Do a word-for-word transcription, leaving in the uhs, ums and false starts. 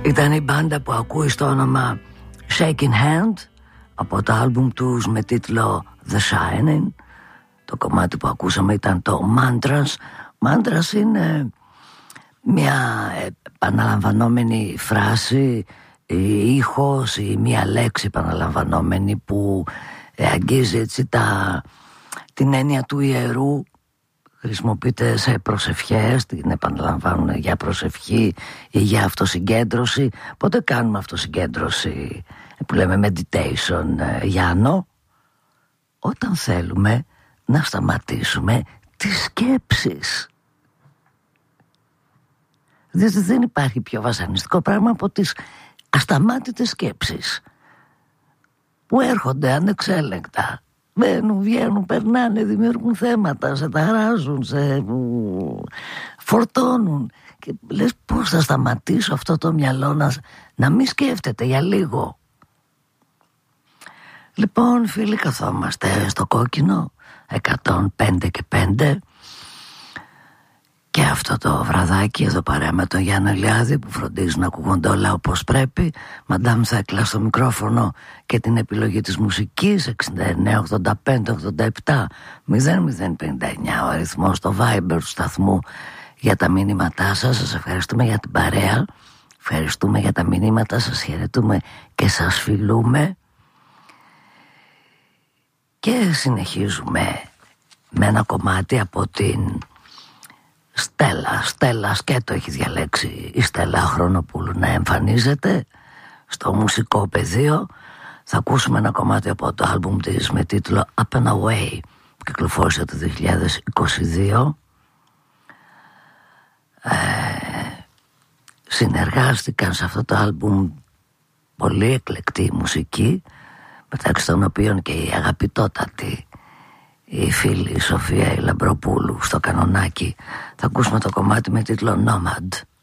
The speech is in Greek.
Ήταν η μπάντα που ακούει στο όνομα Shaking Hand από το άλμπουμ τους με τίτλο The Shining. Το κομμάτι που ακούσαμε ήταν το Mantras. Mantras είναι μια επαναλαμβανόμενη φράση, ήχος ή μια λέξη επαναλαμβανόμενη που αγγίζει έτσι τα, την έννοια του ιερού. Χρησιμοποιείται σε προσευχές, την επαναλαμβάνουν για προσευχή ή για αυτοσυγκέντρωση. Πότε κάνουμε αυτοσυγκέντρωση που λέμε meditation, Γιάννο? Όταν θέλουμε να σταματήσουμε τις σκέψεις. Διότι δεν υπάρχει πιο βασανιστικό πράγμα από τις ασταμάτητες σκέψεις που έρχονται ανεξέλεγκτα. Μπαίνουν, βγαίνουν, περνάνε, δημιουργούν θέματα, σε ταράζουν, σε φορτώνουν. Και λες πώς θα σταματήσω αυτό το μυαλό να, να μην σκέφτεται για λίγο. Λοιπόν φίλοι, καθόμαστε στο κόκκινο εκατόν πέντε και πέντε και αυτό το βραδάκι εδώ παρέα με τον Γιάννη Ηλιάδη που φροντίζει να ακούγονται όλα όπως πρέπει. Μαντάμ Θέκλα στο μικρόφωνο και την επιλογή της μουσικής. Εξήντα εννέα ογδόντα πέντε ογδόντα επτά μηδέν μηδέν πενήντα εννέα ο αριθμός στο Viber του σταθμού για τα μηνύματά σας. Σας ευχαριστούμε για την παρέα, ευχαριστούμε για τα μηνύματα, σας χαιρετούμε και σας φιλούμε. Και συνεχίζουμε με ένα κομμάτι από την Στέλλα. Στέλλα Σκέτο έχει διαλέξει η Στέλλα Χρονοπούλου να εμφανίζεται στο μουσικό πεδίο. Θα ακούσουμε ένα κομμάτι από το άλμπουμ της με τίτλο Up and Away που κυκλοφόρησε το δύο χιλιάδες είκοσι δύο. ε, Συνεργάστηκαν σε αυτό το άλμπουμ πολύ εκλεκτή μουσική, μεταξύ των οποίων και η αγαπητότατη η φίλη Σοφία η Λαμπροπούλου στο κανονάκι. Θα ακούσουμε το κομμάτι με τίτλο Nomad.